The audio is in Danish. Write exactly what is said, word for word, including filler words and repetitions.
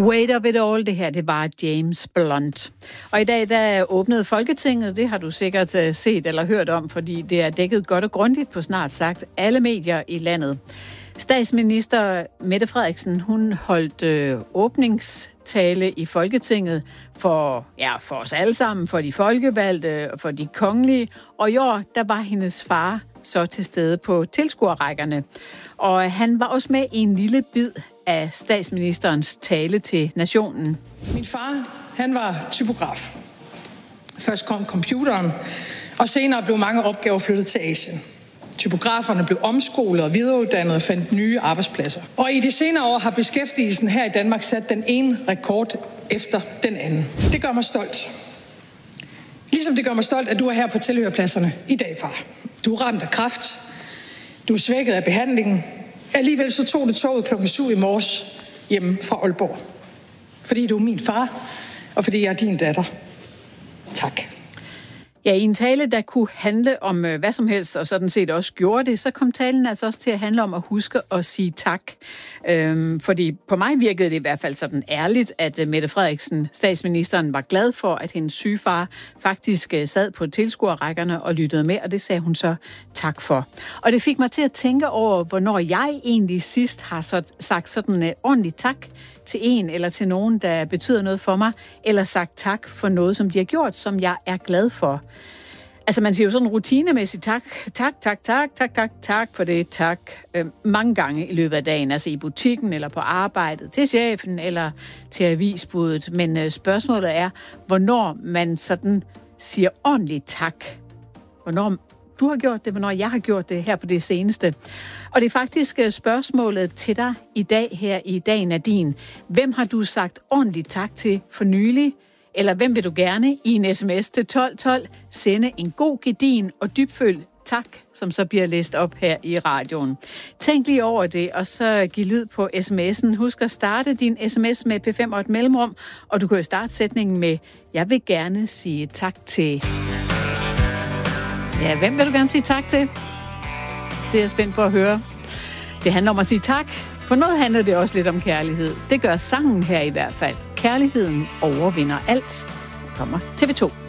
Weight of it all, det her, det var James Blunt. Og i dag, der åbnede Folketinget, det har du sikkert set eller hørt om, fordi det er dækket godt og grundigt på snart sagt alle medier i landet. Statsminister Mette Frederiksen, hun holdt øh, åbningstale i Folketinget for, ja, for os alle sammen, for de folkevalgte og for de kongelige. Og i år, der var hendes far så til stede på tilskuerrækkerne. Og han var også med i en lille bid af statsministerens tale til nationen. Min far, han var typograf. Først kom computeren, og senere blev mange opgaver flyttet til Asien. Typograferne blev omskolet og videreuddannet og fandt nye arbejdspladser. Og i de senere år har beskæftigelsen her i Danmark sat den ene rekord efter den anden. Det gør mig stolt. Ligesom det gør mig stolt, at du er her på tilhørerpladserne i dag, far. Du er ramt af kræft. Du er svækket af behandlingen. Alligevel så tog det toget klokken syv i morges hjemme fra Aalborg. Fordi du er min far, og fordi jeg er din datter. Tak. Ja, i en tale, der kunne handle om øh, hvad som helst, og sådan set også gjorde det, så kom talen altså også til at handle om at huske at sige tak. Øhm, fordi på mig virkede det i hvert fald sådan ærligt, at øh, Mette Frederiksen, statsministeren, var glad for, at hendes syge far faktisk øh, sad på tilskuerrækkerne og lyttede med, og det sagde hun så tak for. Og det fik mig til at tænke over, hvornår jeg egentlig sidst har så, sagt sådan øh, ordentligt tak til en eller til nogen, der betyder noget for mig, eller sagt tak for noget, som de har gjort, som jeg er glad for. Altså man siger jo sådan rutinemæssigt tak, tak, tak, tak, tak, tak, tak for det, tak, øh, mange gange i løbet af dagen, altså i butikken eller på arbejdet, til chefen eller til avisbuddet. Men øh, spørgsmålet er, hvornår man sådan siger ordentligt tak. Hvornår du har gjort det, hvornår jeg har gjort det her på det seneste. Og det er faktisk spørgsmålet til dig i dag her i Dagen er din. Hvem har du sagt ordentligt tak til for nylig? Eller hvem vil du gerne i en sms til tolv tolv sende en god, gedin og dybfølt tak, som så bliver læst op her i radioen. Tænk lige over det, og så giv lyd på sms'en. Husk at starte din sms med P fem og et mellemrum, og du kan jo starte sætningen med, jeg vil gerne sige tak til... Ja, hvem vil du gerne sige tak til? Det er jeg spændt på at høre. Det handler om at sige tak. På noget handler det også lidt om kærlighed. Det gør sangen her i hvert fald. Kærligheden overvinder alt. Kommer T V to.